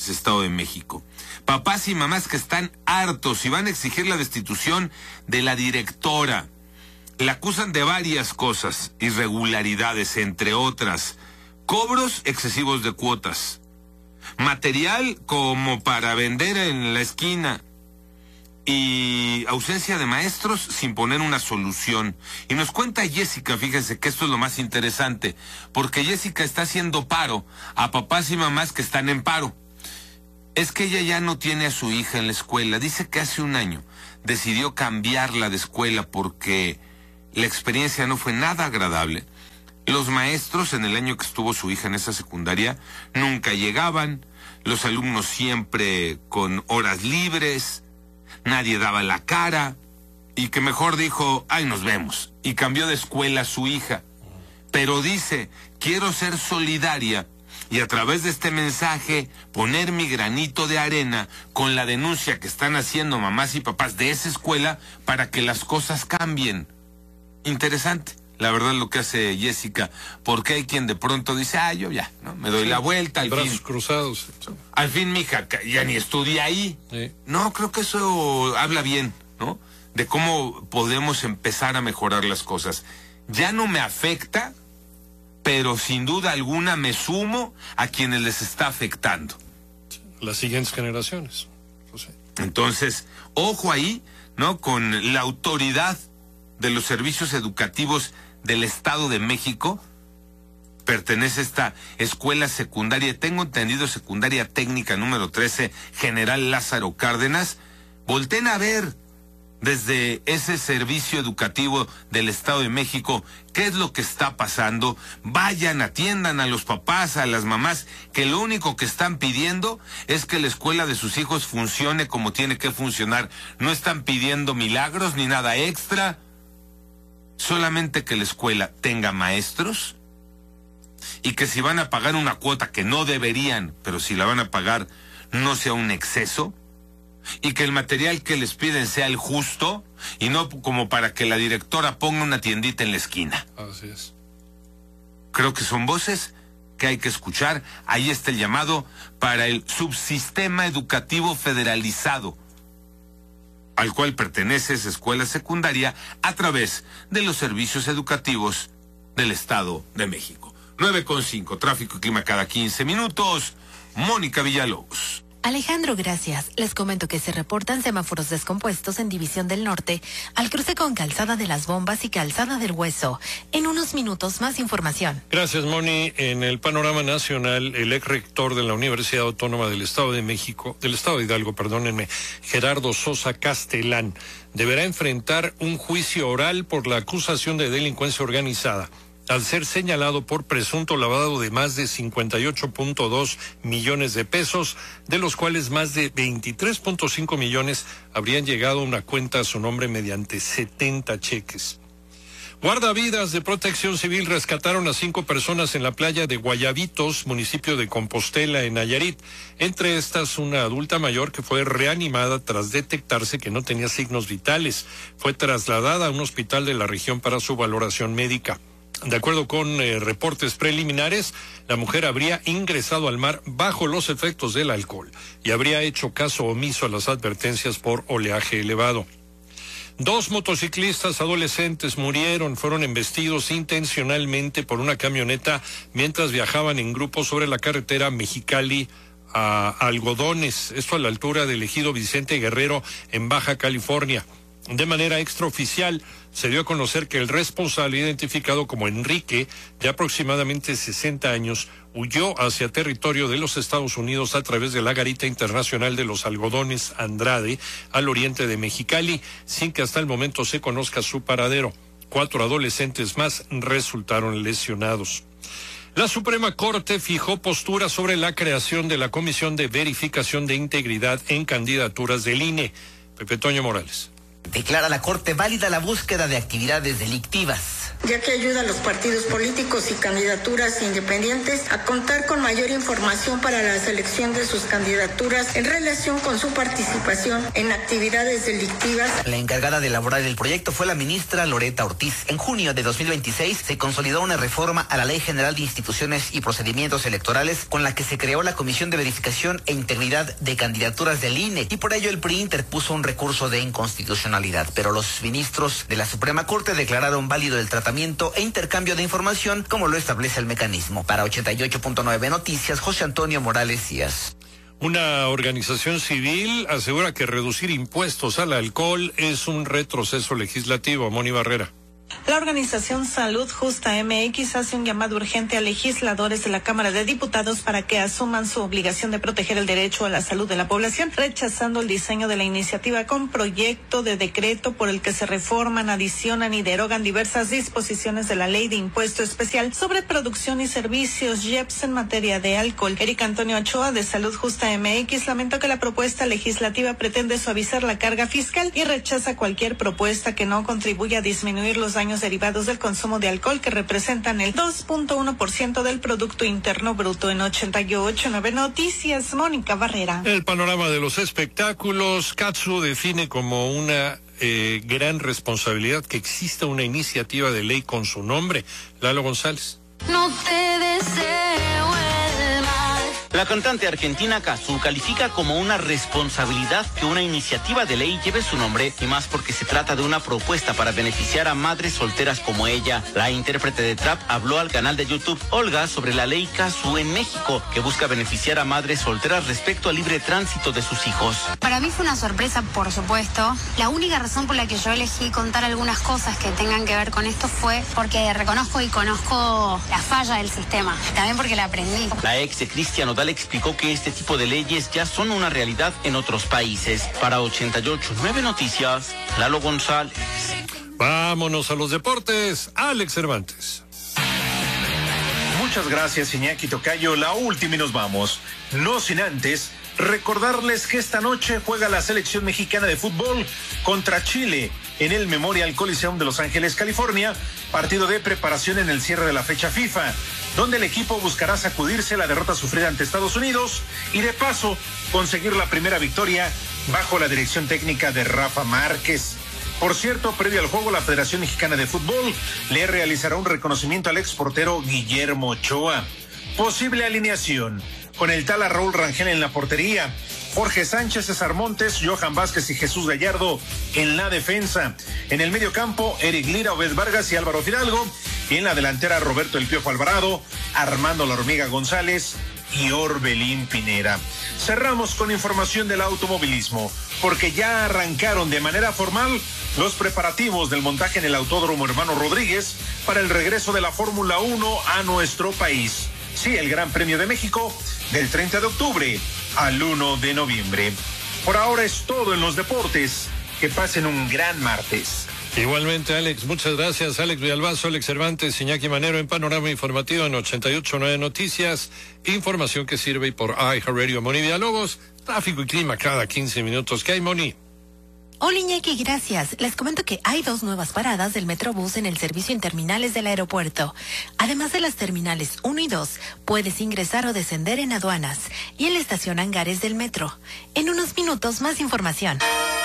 Aguascalientes, Estado de México. Papás y mamás que están hartos y van a exigir la destitución de la directora. La acusan de varias cosas, irregularidades, entre otras, cobros excesivos de cuotas, material como para vender en la esquina y ausencia de maestros sin poner una solución. Y nos cuenta Jessica, fíjense que esto es lo más interesante, porque Jessica está haciendo paro a papás y mamás que están en paro. Es que ella ya no tiene a su hija en la escuela. Dice que hace un año decidió cambiarla de escuela porque la experiencia no fue nada agradable. Los maestros, en el año que estuvo su hija en esa secundaria, nunca llegaban. Los alumnos siempre con horas libres. Nadie daba la cara. Y que mejor dijo, ay, nos vemos. Y cambió de escuela a su hija. Pero dice, quiero ser solidaria y a través de este mensaje poner mi granito de arena con la denuncia que están haciendo mamás y papás de esa escuela para que las cosas cambien. Interesante, la verdad, lo que hace Jessica, porque hay quien de pronto dice, yo ya, ¿no? Me doy la vuelta, al brazos fin. Cruzados. Al fin, mija, ya ni estudia ahí. Sí. No, creo que eso habla bien, ¿no? De cómo podemos empezar a mejorar las cosas. Ya no me afecta, pero sin duda alguna me sumo a quienes les está afectando. Las siguientes generaciones. José. Entonces, ojo ahí, ¿no? Con la autoridad de los servicios educativos del Estado de México. Pertenece a esta escuela secundaria, tengo entendido, secundaria técnica número 13, General Lázaro Cárdenas. Volten a ver desde ese servicio educativo del Estado de México qué es lo que está pasando. Vayan, atiendan a los papás, a las mamás, que lo único que están pidiendo es que la escuela de sus hijos funcione como tiene que funcionar. No están pidiendo milagros ni nada extra. Solamente que la escuela tenga maestros y que si van a pagar una cuota que no deberían, pero si la van a pagar, no sea un exceso, y que el material que les piden sea el justo y no como para que la directora ponga una tiendita en la esquina. Así es. Creo que son voces que hay que escuchar. Ahí está el llamado para el subsistema educativo federalizado al cual pertenece esa escuela secundaria a través de los servicios educativos del Estado de México. 9:05, tráfico y clima cada 15 minutos. Mónica Villalobos. Alejandro, gracias. Les comento que se reportan semáforos descompuestos en División del Norte, al cruce con Calzada de las Bombas y Calzada del Hueso. En unos minutos, más información. Gracias, Moni. En el panorama nacional, el ex rector de la Universidad Autónoma del Estado de México, del Estado de Hidalgo, perdónenme, Gerardo Sosa Castellán, deberá enfrentar un juicio oral por la acusación de delincuencia organizada, al ser señalado por presunto lavado de más de 58.2 millones de pesos, de los cuales más de 23.5 millones habrían llegado a una cuenta a su nombre mediante 70 cheques. Guardavidas de Protección Civil rescataron a 5 personas en la playa de Guayabitos, municipio de Compostela, en Nayarit. Entre estas, una adulta mayor que fue reanimada tras detectarse que no tenía signos vitales. Fue trasladada a un hospital de la región para su valoración médica. De acuerdo con reportes preliminares, la mujer habría ingresado al mar bajo los efectos del alcohol y habría hecho caso omiso a las advertencias por oleaje elevado. 2 motociclistas adolescentes fueron embestidos intencionalmente por una camioneta mientras viajaban en grupo sobre la carretera Mexicali a Algodones, esto a la altura del ejido Vicente Guerrero en Baja California. De manera extraoficial, se dio a conocer que el responsable, identificado como Enrique, de aproximadamente 60 años, huyó hacia territorio de los Estados Unidos a través de la garita internacional de los Algodones Andrade, al oriente de Mexicali, sin que hasta el momento se conozca su paradero. 4 adolescentes más resultaron lesionados. La Suprema Corte fijó postura sobre la creación de la Comisión de Verificación de Integridad en Candidaturas del INE. Pepe Toño Morales. Declara la Corte válida la búsqueda de actividades delictivas, ya que ayuda a los partidos políticos y candidaturas independientes a contar con mayor información para la selección de sus candidaturas en relación con su participación en actividades delictivas. La encargada de elaborar el proyecto fue la ministra Loreta Ortiz. En junio de 2026 se consolidó una reforma a la Ley General de Instituciones y Procedimientos Electorales con la que se creó la Comisión de Verificación e Integridad de Candidaturas del INE, y por ello el PRI interpuso un recurso de inconstitucionalidad, pero los ministros de la Suprema Corte declararon válido el tratamiento e intercambio de información como lo establece el mecanismo. Para 88.9 Noticias, José Antonio Morales Díaz. Una organización civil asegura que reducir impuestos al alcohol es un retroceso legislativo. Moni Barrera. La organización Salud Justa MX hace un llamado urgente a legisladores de la Cámara de Diputados para que asuman su obligación de proteger el derecho a la salud de la población, rechazando el diseño de la iniciativa con proyecto de decreto por el que se reforman, adicionan y derogan diversas disposiciones de la Ley de Impuesto Especial sobre Producción y Servicios (IEPS) en materia de alcohol. Eric Antonio Ochoa, de Salud Justa MX, lamentó que la propuesta legislativa pretende suavizar la carga fiscal y rechaza cualquier propuesta que no contribuya a disminuir los daños derivados del consumo de alcohol, que representan el 2.1% del Producto Interno Bruto. En 88.9 Noticias, Mónica Barrera. El panorama de los espectáculos, Katsu define como una gran responsabilidad que exista una iniciativa de ley con su nombre. Lalo González. No te deseo el mal. La cantante argentina Katsu califica como una responsabilidad que una iniciativa de ley lleve su nombre, y más porque se trata de una propuesta para beneficiar a madres solteras como ella. La intérprete de trap habló al canal de YouTube Olga sobre la ley Katsu en México, que busca beneficiar a madres solteras respecto al libre tránsito de sus hijos. Para mí fue una sorpresa, por supuesto. La única razón por la que yo elegí contar algunas cosas que tengan que ver con esto fue porque reconozco y conozco la falla del sistema, también porque la aprendí. La ex de Cristian Nodal explicó que este tipo de leyes ya son una realidad en otros países. Para 88.9 Noticias, Lalo González. Vámonos a los deportes. Alex Cervantes. Muchas gracias, Iñaki Tocayo. La última y nos vamos. No sin antes recordarles que esta noche juega la selección mexicana de fútbol contra Chile en el Memorial Coliseum de Los Ángeles, California, partido de preparación en el cierre de la fecha FIFA, donde el equipo buscará sacudirse la derrota sufrida ante Estados Unidos y de paso conseguir la primera victoria bajo la dirección técnica de Rafa Márquez. Por cierto, previo al juego, la Federación Mexicana de Fútbol le realizará un reconocimiento al exportero Guillermo Ochoa. Posible alineación: con el Tala Raúl Rangel en la portería, Jorge Sánchez, César Montes, Johan Vázquez y Jesús Gallardo en la defensa. En el medio campo, Eric Lira, Obed Vargas y Álvaro Fidalgo. Y en la delantera, Roberto El Piojo Alvarado, Armando La Hormiga González y Orbelín Pineda. Cerramos con información del automovilismo, porque ya arrancaron de manera formal los preparativos del montaje en el Autódromo Hermano Rodríguez para el regreso de la Fórmula 1 a nuestro país. Sí, el Gran Premio de México del 30 de octubre al 1 de noviembre. Por ahora es todo en los deportes. Que pasen un gran martes. Igualmente, Alex, muchas gracias. Alex Villalbazo, Alex Cervantes, Iñaki Manero en Panorama Informativo en 88.9 Noticias. Información que sirve por iHeartRadio. Moni Villalobos, tráfico y clima cada 15 minutos. ¿Qué hay, Moni? Hola, Iñaki, gracias. Les comento que hay 2 nuevas paradas del Metrobús en el servicio en terminales del aeropuerto. Además de las terminales 1 y 2, puedes ingresar o descender en aduanas y en la estación Hangares del metro. En unos minutos, más información.